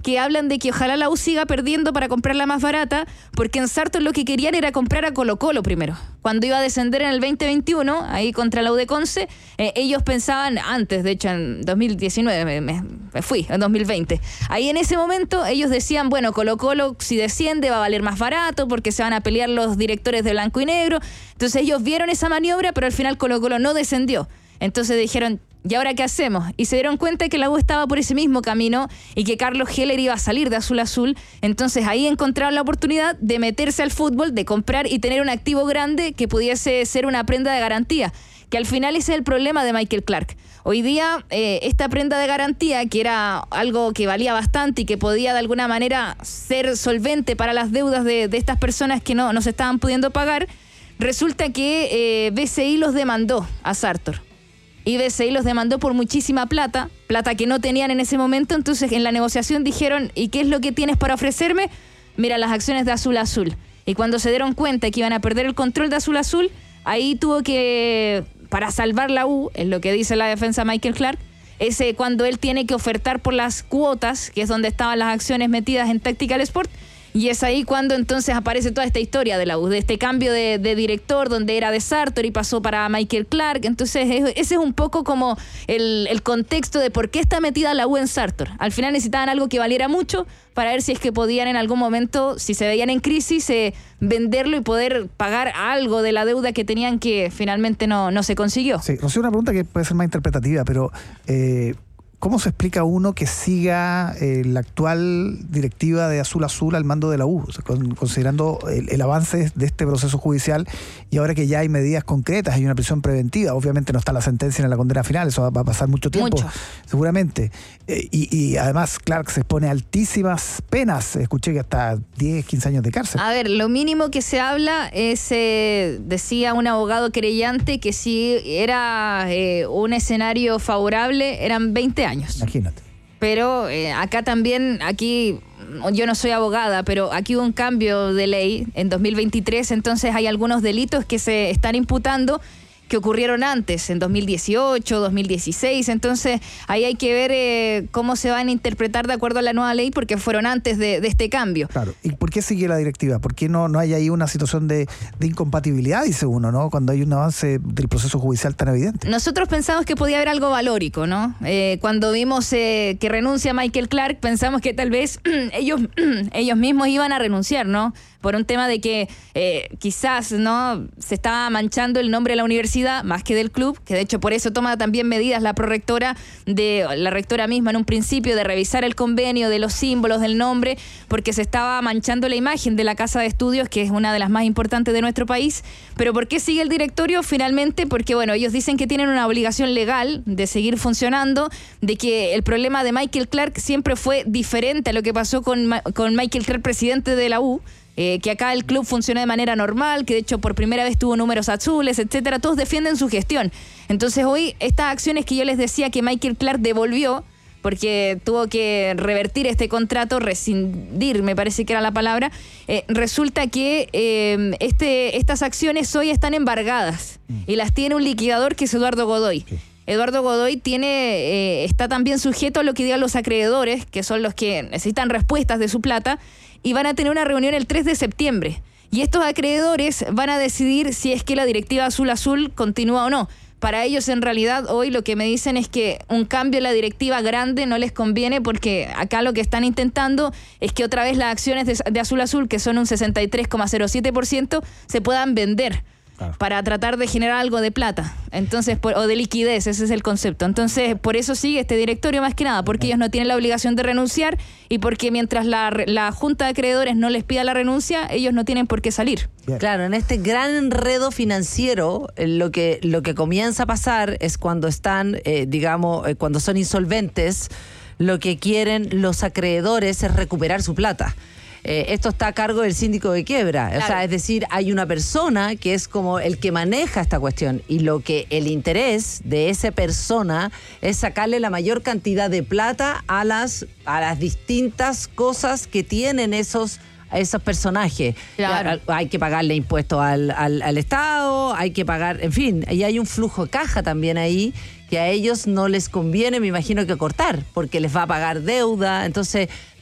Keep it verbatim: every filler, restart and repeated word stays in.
que hablan de que ojalá la U siga perdiendo para comprarla más barata, porque en Sartor lo que querían era comprar a Colo-Colo primero. Cuando iba a descender en el veinte veintiuno, ahí contra la U de Conce, eh, ellos pensaban, antes, de hecho en dos mil diecinueve, me, me, me fui, en dos mil veinte, ahí en ese momento ellos decían, bueno, Colo-Colo si desciende va a valer más barato porque se van a pelear los directores de blanco y negro. Entonces ellos vieron esa maniobra, pero al final Colo-Colo no descendió. Entonces dijeron, ¿y ahora qué hacemos? Y se dieron cuenta que la U estaba por ese mismo camino y que Carlos Heller iba a salir de Azul Azul. Entonces ahí encontraron la oportunidad de meterse al fútbol, de comprar y tener un activo grande que pudiese ser una prenda de garantía. Que al final ese es el problema de Michael Clark. Hoy día eh, esta prenda de garantía, que era algo que valía bastante y que podía de alguna manera ser solvente para las deudas de, de estas personas que no, no se estaban pudiendo pagar, resulta que eh, B C I los demandó a Sartor. Y B C I los demandó por muchísima plata, plata que no tenían en ese momento. Entonces en la negociación dijeron, ¿y qué es lo que tienes para ofrecerme? Mira, las acciones de Azul Azul. Y cuando se dieron cuenta que iban a perder el control de Azul Azul, ahí tuvo que, para salvar la U, es lo que dice la defensa Michael Clark, es cuando él tiene que ofertar por las cuotas, que es donde estaban las acciones metidas en Tactical Sport. Y es ahí cuando entonces aparece toda esta historia de la U, de este cambio de, de director, donde era de Sartor y pasó para Michael Clark. Entonces es, ese es un poco como el, el contexto de por qué está metida la U en Sartor. Al final necesitaban algo que valiera mucho para ver si es que podían en algún momento, si se veían en crisis, eh, venderlo y poder pagar algo de la deuda que tenían, que finalmente no, no se consiguió. Sí, Rocío, una pregunta que puede ser más interpretativa, pero... Eh... ¿Cómo se explica uno que siga eh, la actual directiva de Azul Azul al mando de la U, o sea, con, considerando el, el avance de este proceso judicial y ahora que ya hay medidas concretas, hay una prisión preventiva? Obviamente no está la sentencia ni la condena final, eso va, va a pasar mucho tiempo, mucho. seguramente. Eh, y, y además Clark se expone a altísimas penas, escuché que hasta diez, quince años de cárcel. A ver, lo mínimo que se habla es, eh, decía un abogado querellante, que si era eh, un escenario favorable, eran veinte años. Imagínate. Pero eh, acá también, aquí, yo no soy abogada, pero aquí hubo un cambio de ley en dos mil veintitrés, entonces hay algunos delitos que se están imputando que ocurrieron antes, en dos mil dieciocho, dos mil dieciséis, entonces ahí hay que ver eh, cómo se van a interpretar de acuerdo a la nueva ley, porque fueron antes de, de este cambio. Claro, ¿y por qué sigue la directiva? ¿Por qué no, no hay ahí una situación de, de incompatibilidad, dice uno, ¿no? Cuando hay un avance del proceso judicial tan evidente. Nosotros pensamos que podía haber algo valórico, ¿no? Eh, cuando vimos eh, que renuncia Michael Clark, pensamos que tal vez ellos, ellos mismos iban a renunciar, ¿no? Por un tema de que eh, quizás no se estaba manchando el nombre de la universidad más que del club, que de hecho por eso toma también medidas la prorectora, de la rectora misma en un principio, de revisar el convenio, de los símbolos, del nombre, porque se estaba manchando la imagen de la casa de estudios, que es una de las más importantes de nuestro país. Pero ¿por qué sigue el directorio? Finalmente porque, bueno, ellos dicen que tienen una obligación legal de seguir funcionando, de que el problema de Michael Clark siempre fue diferente a lo que pasó con, con Michael Clark, presidente de la U. Eh, que acá el club funciona de manera normal, que de hecho por primera vez tuvo números azules, etcétera. Todos defienden su gestión. Entonces hoy estas acciones que yo les decía que Michael Clark devolvió, porque tuvo que revertir este contrato, rescindir, me parece que era la palabra, eh, resulta que eh, este, estas acciones hoy están embargadas y las tiene un liquidador que es Eduardo Godoy. Sí. Eduardo Godoy tiene, eh, está también sujeto a lo que digan los acreedores, que son los que necesitan respuestas de su plata, y van a tener una reunión el tres de septiembre. Y estos acreedores van a decidir si es que la directiva Azul Azul continúa o no. Para ellos, en realidad, hoy lo que me dicen es que un cambio en la directiva grande no les conviene, porque acá lo que están intentando es que otra vez las acciones de, de Azul Azul, que son un sesenta y tres coma cero siete por ciento, se puedan vender. Claro. Para tratar de generar algo de plata, entonces por, o de liquidez, ese es el concepto. Entonces, por eso sigue este directorio más que nada, porque ellos no tienen la obligación de renunciar y porque mientras la, la Junta de Acreedores no les pida la renuncia, ellos no tienen por qué salir. Bien. Claro, en este gran enredo financiero, lo que, lo que comienza a pasar es cuando están, eh, digamos, eh, cuando son insolventes, lo que quieren los acreedores es recuperar su plata. Eh, esto está a cargo del síndico de quiebra, claro. O sea, es decir, hay una persona que es como el que maneja esta cuestión, y lo que el interés de esa persona es sacarle la mayor cantidad de plata a las, a las distintas cosas que tienen esos a esos personajes. Claro. Hay que pagarle impuestos al, al, al Estado, hay que pagar, en fin, y hay un flujo de caja también ahí que a ellos no les conviene, me imagino, que cortar, porque les va a pagar deuda. Entonces